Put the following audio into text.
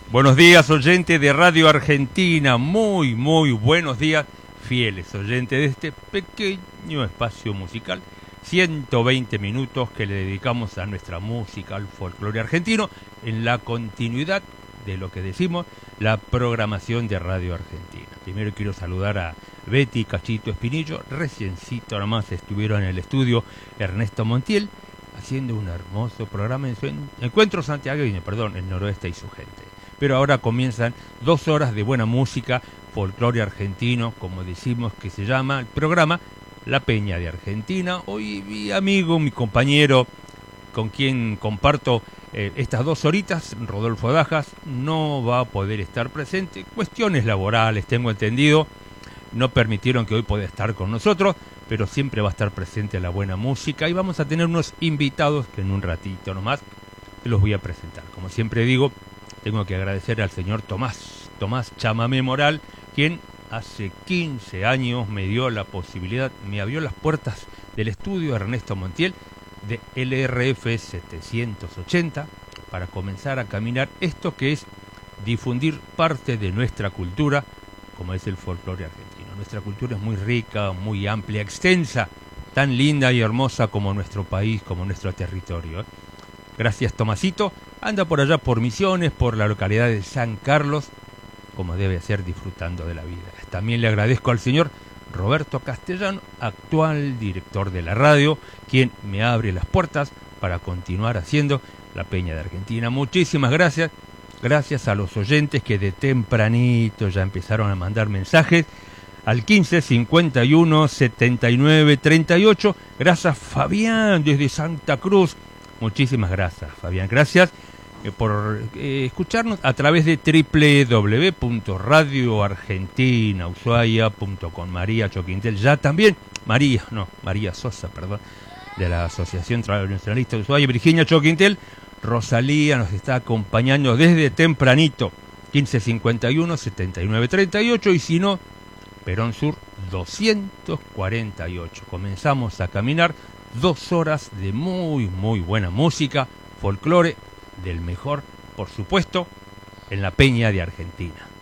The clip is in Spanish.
Buenos días, oyentes de Radio Argentina, muy buenos días, fieles oyentes de este pequeño espacio musical, 120 minutos que le dedicamos a nuestra música, al folclore argentino, en la continuidad de lo que decimos, la programación de Radio Argentina. Primero quiero saludar a Betty Cachito Espinillo, reciencito nomás estuvieron en el estudio Ernesto Montiel, haciendo un hermoso programa en su encuentro santiagueño, el noroeste y su gente. Pero ahora comienzan 2 horas de buena música, folclore argentino, como decimos que se llama el programa La Peña de Argentina. Hoy mi amigo, mi compañero, con quien comparto estas 2 horitas, Rodolfo Dajas, no va a poder estar presente. Cuestiones laborales, tengo entendido, no permitieron que hoy pueda estar con nosotros, pero siempre va a estar presente la buena música y vamos a tener unos invitados que en un ratito nomás los voy a presentar. Como siempre digo, tengo que agradecer al señor Tomás Chamamé Moral, quien hace 15 años me dio la posibilidad, me abrió las puertas del estudio Ernesto Montiel de LRF 780 para comenzar a caminar esto que es difundir parte de nuestra cultura, como es el folclore argentino. Nuestra cultura es muy rica, muy amplia, extensa, tan linda y hermosa como nuestro país, como nuestro territorio. Gracias, Tomasito. Anda por allá por Misiones, por la localidad de San Carlos, como debe ser, disfrutando de la vida. También le agradezco al señor Roberto Castellano, actual director de la radio, quien me abre las puertas para continuar haciendo La Peña de Argentina. Muchísimas gracias. Gracias a los oyentes que de tempranito ya empezaron a mandar mensajes al 15 51 79 38. Gracias, Fabián, desde Santa Cruz. Muchísimas gracias, Fabián. Gracias por escucharnos a través de www.radioargentinaushuaia.com. María Choquintel, ya también, María Sosa, de la Asociación Nacionalista de Ushuaia, Virginia Choquintel. Rosalía nos está acompañando desde tempranito, 1551 79 38, y si no, Perón Sur 248. Comenzamos a caminar 2 horas de muy buena música, folclore del mejor, por supuesto, en La Peña de Argentina.